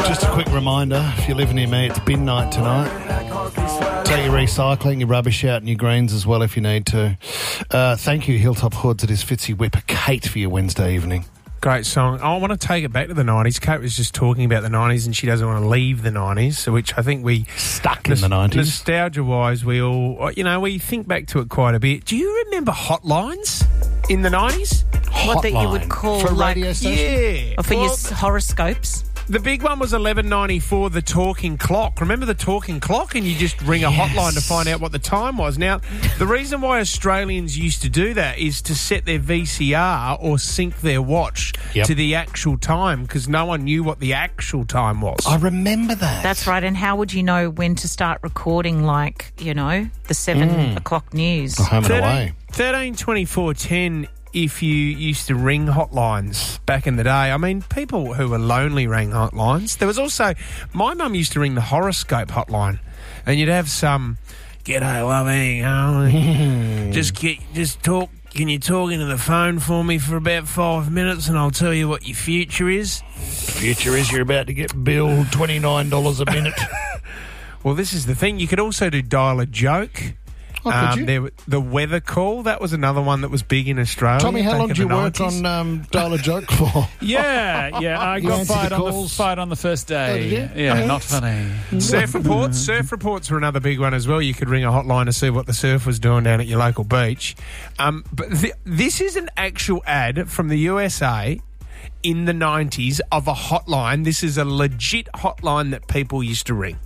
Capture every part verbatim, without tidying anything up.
Just a quick reminder, if you're living near me, it's bin night tonight. Take your recycling, your rubbish out and your greens as well if you need to. Uh, thank you, Hilltop Hoods. It is Fitzy Whipper Kate for your Wednesday evening. Great song. I want to take it back to the nineties. Kate was just talking about the nineties and she doesn't want to leave the nineties, which I think we... Stuck in the nineties. Nostalgia-wise, we all, you know, we think back to it quite a bit. Do you remember hotlines in the nineties? What that you would call for like... radio station? Yeah. Or for Well, your s- horoscopes? The big one was eleven ninety-four, the talking clock. Remember the talking clock? And you just ring a Yes. hotline to find out what the time was. Now, the reason why Australians used to do that is to set their V C R or sync their watch Yep. to the actual time because no one knew what the actual time was. I remember that. That's right. And how would you know when to start recording, like, you know, the seven o'clock news? Home and away. thirteen twenty-four ten if you used to ring hotlines back in the day. I mean, people who were lonely rang hotlines. There was also... My mum used to ring the horoscope hotline and you'd have some... G'day, loving. Oh, just get, just talk... Can you talk into the phone for me for about five minutes and I'll tell you what your future is? Future is you're about to get billed twenty-nine dollars a minute. Well, this is the thing. You could also do dial a joke. Oh, could you? There, the weather call, that was another one that was big in Australia. Tommy, how back long in did you the work nineties. on um, Dial a Joke for? Yeah, yeah. I You got answered fired the on the, calls? fired on the first Oh, day. did you? Yeah, Oh, not funny. Surf reports. Surf reports were another big one as well. You could ring a hotline to see what the surf was doing down at your local beach. Um, but th- this is an actual ad from the U S A in the nineties of a hotline. This is a legit hotline that people used to ring.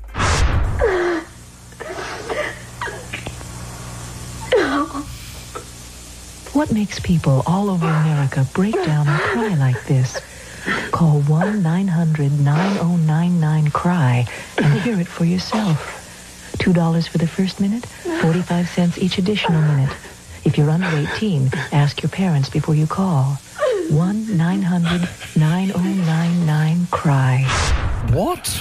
What makes people all over America break down and cry like this? Call one nine hundred nine oh nine nine cry and hear it for yourself. two dollars for the first minute, forty-five cents each additional minute. If you're under eighteen, ask your parents before you call. one nine hundred nine oh nine nine cry. What?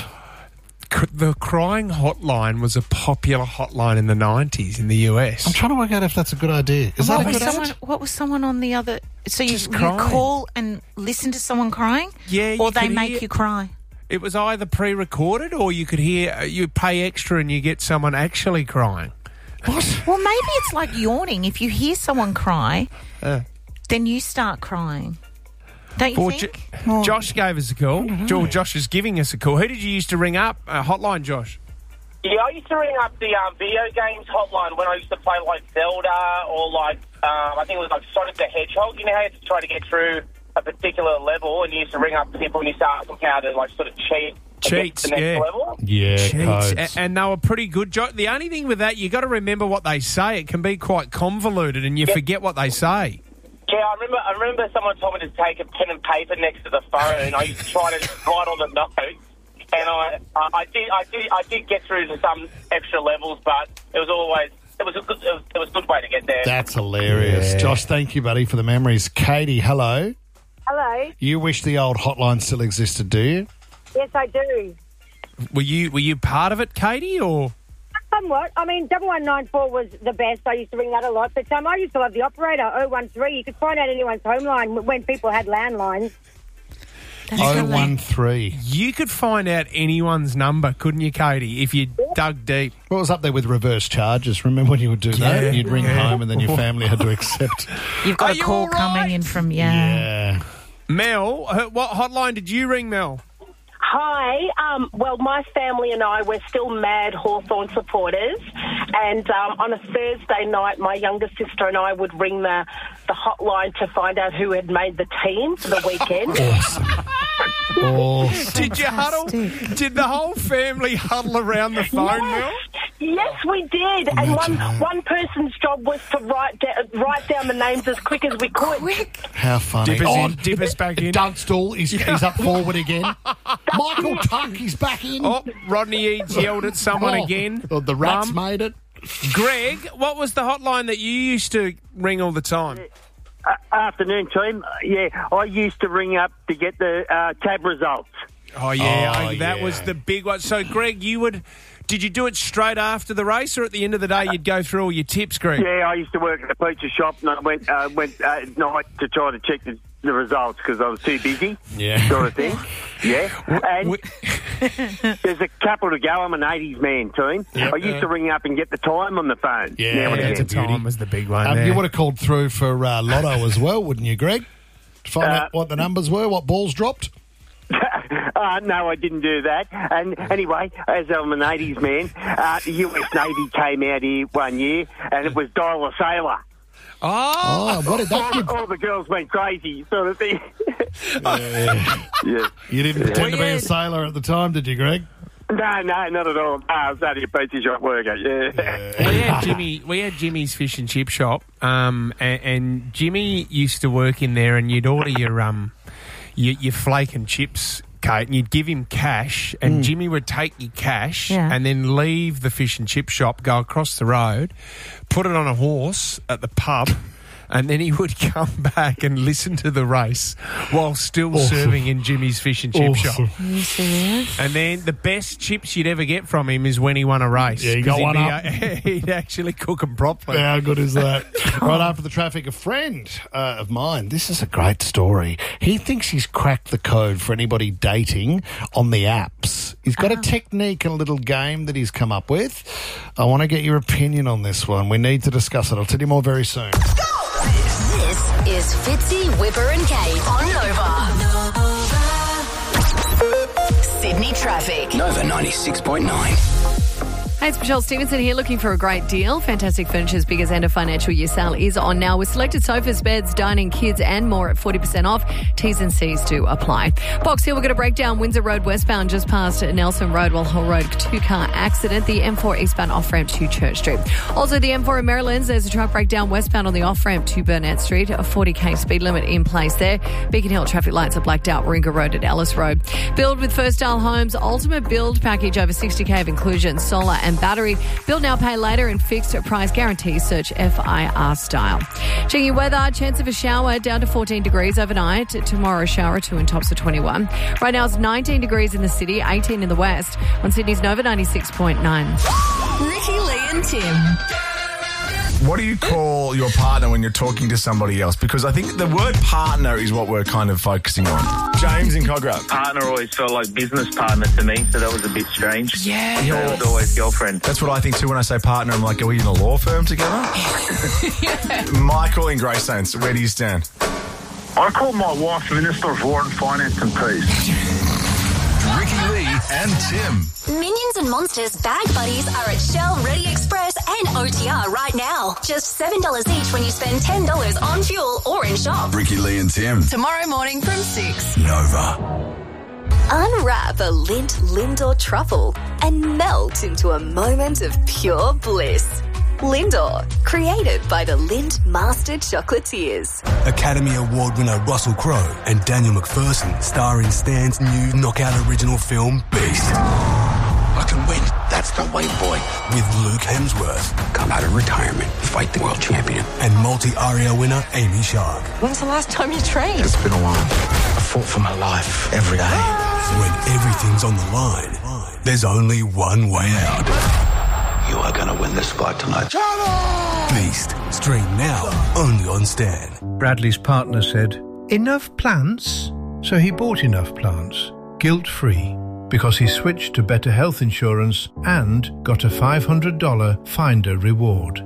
C- The crying hotline was a popular hotline in the nineties in the U S. I'm trying to work out if that's a good idea. Is that What a was, good someone, idea? what was someone on the other... So you, Just you crying. call and listen to someone crying? Yeah, you Or they could make hear- you cry? It was either pre-recorded or you could hear, you pay extra and you get someone actually crying. What? Well, maybe it's like yawning. If you hear someone cry, Uh. then you start crying. Don't you Well, think? Jo- Josh gave us a call. Jo- Josh is giving us a call. Who did you used to ring up? Uh, hotline, Josh. Yeah, I used to ring up the um, video games hotline when I used to play like Zelda or like, um, I think it was like Sonic the Hedgehog. You know how you had to try to get through a particular level and you used to ring up people and you start asking how to like sort of cheat. to get Cheats, to the next yeah. level. Yeah, Cheats. codes. A- and they were pretty good. Jo- the only thing with that, you got to remember what they say. It can be quite convoluted and you Yep. forget what they say. Yeah, I remember. I remember someone told me to take a pen and paper next to the phone. I used to try to write all the notes, and I, I, I did, I did, I did get through to some extra levels, but it was always, it was a good, it was, it was a good way to get there. That's hilarious. Yeah. Josh, thank you, buddy, for the memories. Katie, hello. Hello. You wish the old hotline still existed, do you? Yes, I do. Were you were you part of it, Katie, or? Somewhat. I mean, double one nine four was the best. I used to ring that a lot. But um, I used to love the operator, oh one three. You could find out anyone's home line when people had landlines. That's oh lovely. one three. You could find out anyone's number, couldn't you, Katie, if you dug deep? What was up there with reverse charges? Remember when you would do that? Yeah. You'd ring Yeah. home and then your family had to accept. You've got Are a you call all right? coming in from, yeah. Yeah. Mel, uh, what hotline did you ring, Mel? Hi. Um, well, my family and I, we're still mad Hawthorn supporters. And um, on a Thursday night, my younger sister and I would ring the, the hotline to find out who had made the team for the weekend. Awesome. Did you huddle? Fantastic. Did the whole family huddle around the phone, Mel? Yes, we did. And one one person's job was to write, da- write down the names as quick as we could. Quick. How funny. Dip us Oh, in, dip us back in. Dunstall, he's, he's up forward again. Michael Tuck, he's back in. Oh, Rodney Eads yelled at someone Oh, again. oh, the rats Mum. made it. Greg, what was the hotline that you used to ring all the time? Uh, afternoon, team. Uh, yeah, I used to ring up to get the uh, tab results. Oh, yeah, Oh, I- that yeah. was the big one. So, Greg, you would... Did you do it straight after the race, or at the end of the day you'd go through all your tips, Greg? Yeah, I used to work at a pizza shop, and I went uh, went uh, at night to try to check the the results because I was too busy, Yeah. sort of thing. Yeah. And We- there's a couple to go. I'm an eighties man, team. Yep. I used to ring up and get the time on the phone. Yeah, Now and yeah, that's the again. a beauty. time was the big one Um, there. you would have called through for uh, Lotto as well, wouldn't you, Greg? To find Uh, out what the numbers were, what balls dropped? uh, no, I didn't do that. And anyway, as I'm an eighties man, uh, the U S Navy came out here one year, and it was Dial a Sailor. oh, Oh, what did that All, give? all the girls went crazy, sort of thing. Yeah. Yeah. You didn't pretend to be a Weird. sailor at the time, did you, Greg? No, no, not at all. I was only a pizza shop worker, yeah. we had Jimmy. We had Jimmy's fish and chip shop, um, and, and Jimmy used to work in there. And you'd order your um, your, your flake and chips, Kate, and you'd give him cash, and Jimmy would take your cash Yeah. and then leave the fish and chip shop, go across the road, put it on a horse at the pub. And then he would come back and listen to the race while still Awesome. serving in Jimmy's fish and chip shop. Awesome. Are you serious? And then the best chips you'd ever get from him is when he won a race. Yeah, he 'Cause got he'd one be, up. uh, he'd actually cook them properly. How good is that? Right after the traffic, a friend uh, of mine, this is a great story. He thinks he's cracked the code for anybody dating on the apps. He's got a technique and a little game that he's come up with. I want to get your opinion on this one. We need to discuss it. I'll tell you more very soon. This is Fitzy, Whipper and Kate on Nova. Sydney traffic. Nova ninety-six point nine. Hey, it's Michelle Stevenson here looking for a great deal. Fantastic Furniture's biggest end of financial year sale is on now with selected sofas, beds, dining, kids and more at forty percent off. T's and C's do apply. Box Hill, we're going to break down Windsor Road westbound just past Nelson Road, Wall Hill Road, two-car accident. The M four eastbound off-ramp to Church Street. Also, the M four in Maryland's, there's a truck breakdown westbound on the off-ramp to Burnett Street. A forty k speed limit in place there. Beacon Hill traffic lights are blacked out. Warringah Road at Ellis Road. Build with First Style Homes. Ultimate build package over sixty k of inclusion, solar and battery. Build now, pay later and fixed price guarantee. Search F I R style. Checking your weather. Chance of a shower down to fourteen degrees overnight. Tomorrow a shower, two and tops of twenty-one. Right now it's nineteen degrees in the city, eighteen in the west. On Sydney's Nova ninety-six point nine. Ricky, Lee and Tim. What do you call your partner when you're talking to somebody else? Because I think the word partner is what we're kind of focusing on. James in Cogra. Partner always felt like business partner to me, so that was a bit strange. Yeah. So it was always girlfriend. That's what I think too when I say partner. I'm like, are we in a law firm together? Michael in Greystones, where do you stand? I call my wife Minister of War and Finance and Peace. Ricky Lee and Tim. Minions and Monsters bag buddies are at Shell, Ready Express and O T R right now. Just seven dollars each when you spend ten dollars on fuel or in shop. Ricky Lee and Tim. Tomorrow morning from six. Nova. Unwrap a Lindt Lindor truffle and melt into a moment of pure bliss. Lindor, created by the Lindt Master Chocolatiers. Academy Award winner Russell Crowe and Daniel McPherson star in Stan's new knockout original film Beast. I can win. That's the way, boy. With Luke Hemsworth. Come out of retirement, fight the world champion. And multi-Aria winner Amy Shark. When's the last time you trained? It's been a while. I fought for my life every day. When everything's on the line, there's only one way out. You are going to win this fight tonight. Beast. Stream now, only on Stan. Bradley's partner said, "Enough plants?" So he bought enough plants, guilt-free, because he switched to better health insurance and got a five hundred dollars Finder reward.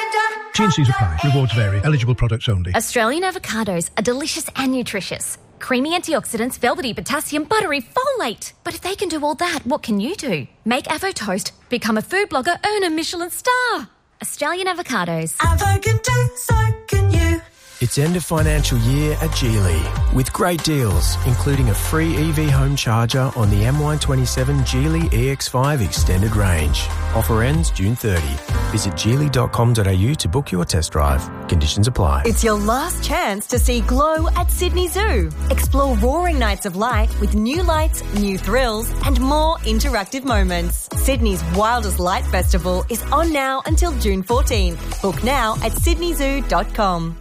T and C's apply. Rewards vary. Eligible products only. Australian avocados are delicious and nutritious. Creamy antioxidants, velvety potassium, buttery folate. But if they can do all that, what can you do? Make Avo Toast, become a food blogger, earn a Michelin star. Australian avocados. Avo can do, so can you. It's end of financial year at Geely with great deals, including a free E V home charger on the M Y twenty-seven Geely E X five extended range. Offer ends June thirtieth. Visit geely dot com dot a u to book your test drive. Conditions apply. It's your last chance to see Glow at Sydney Zoo. Explore roaring nights of light with new lights, new thrills, and more interactive moments. Sydney's Wildest Light Festival is on now until June fourteenth. Book now at sydney zoo dot com.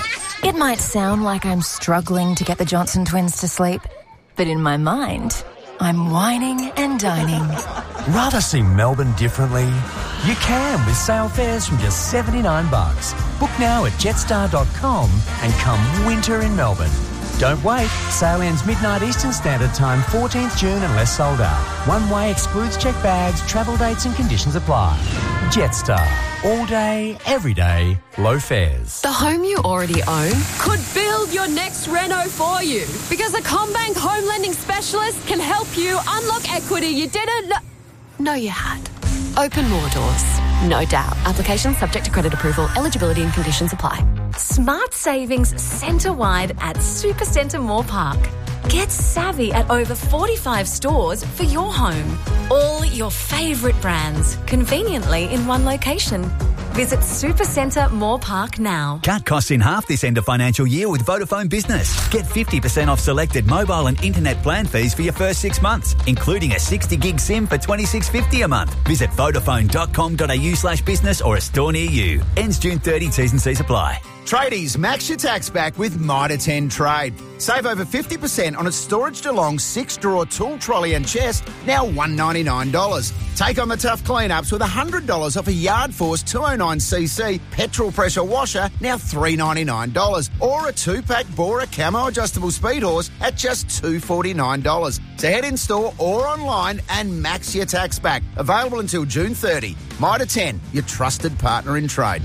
It might sound like I'm struggling to get the Johnson twins to sleep, but in my mind, I'm whining and dining. Rather see Melbourne differently? You can with sale fares from just seventy-nine bucks. Book now at jetstar dot com and come winter in Melbourne. Don't wait. Sale ends midnight Eastern Standard Time, fourteenth June unless sold out. One way excludes checked bags, travel dates and conditions apply. Jetstar. All day, every day, low fares. The home you already own could build your next reno for you, because a CommBank home lending specialist can help you unlock equity you didn't know, know you had. Open more doors, no doubt. Application subject to credit approval. Eligibility and conditions apply. Smart savings centre-wide at Supercentre Moore Park. Get savvy at over forty-five stores for your home. All your favourite brands, conveniently in one location. Visit Supercentre Moore Park now. Cut costs in half this end of financial year with Vodafone Business. Get fifty percent off selected mobile and internet plan fees for your first six months, including a sixty gig SIM for twenty-six fifty a month. Visit vodafone dot com dot a u slash business or a store near you. Ends June thirtieth, T's and C's apply. Tradies, max your tax back with Mitre ten Trade. Save over fifty percent on a Storage DeLong six-drawer tool trolley and chest, now one hundred ninety-nine dollars. Take on the tough clean-ups with one hundred dollars off a Yard Force two oh nine c c petrol pressure washer, now three hundred ninety-nine dollars. Or a two-pack Bora Camo adjustable speed horse at just two hundred forty-nine dollars. So head in store or online and max your tax back. Available until June thirtieth. Mitre ten, your trusted partner in trade.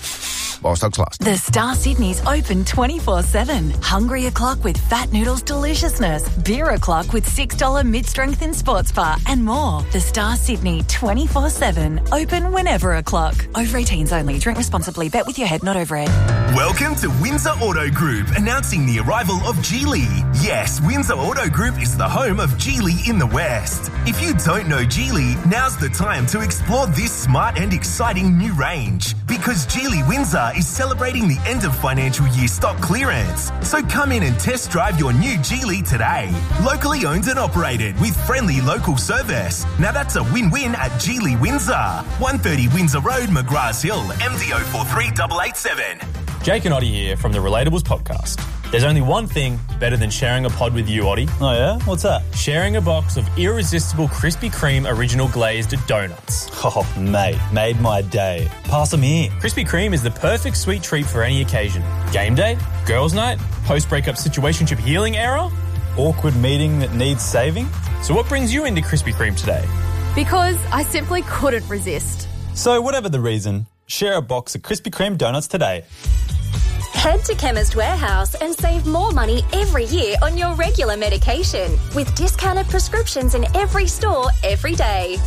While stocks last. The Star Sydney's open twenty-four seven. Hungry o'clock with Fat Noodles deliciousness. Beer o'clock with six dollars mid-strength in sports bar and more. The Star Sydney twenty-four seven. Open whenever o'clock. Over eighteens only. Drink responsibly. Bet with your head, not over it. Welcome to Windsor Auto Group, announcing the arrival of Geely. Yes, Windsor Auto Group is the home of Geely in the West. If you don't know Geely, now's the time to explore this smart and exciting new range. Because Geely Windsor is celebrating the end of financial year stock clearance. So come in and test drive your new Geely today. Locally owned and operated with friendly local service. Now that's a win-win at Geely Windsor. one thirty Windsor Road, McGraths Hill, M D O four three eight eight seven. Jake and Oddie here from the Relatables podcast. There's only one thing better than sharing a pod with you, Oddie. Oh yeah? What's that? Sharing a box of irresistible Krispy Kreme original glazed donuts. Oh, mate, made my day. Pass them here. Krispy Kreme is the perfect sweet treat for any occasion. Game day, girls' night, post-breakup situationship healing era, awkward meeting that needs saving. So what brings you into Krispy Kreme today? Because I simply couldn't resist. So whatever the reason, share a box of Krispy Kreme donuts today. Head to Chemist Warehouse and save more money every year on your regular medication with discounted prescriptions in every store every day.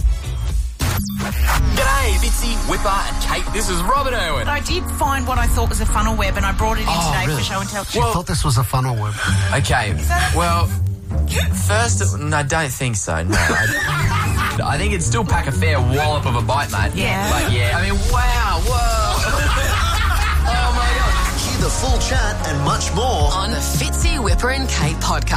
G'day, Bitsy, Whipper and Kate. This is Robert Irwin. I did find what I thought was a funnel web and I brought it in Oh, today really? for show and tell. She thought this was a funnel web. Okay, well, first, no, I don't think so, no. I, I think it'd still pack a fair wallop of a bite, mate. Yeah. But yeah, I mean, wow, whoa. The full chat and much more on the Fitzy, Whipper and Kate podcast.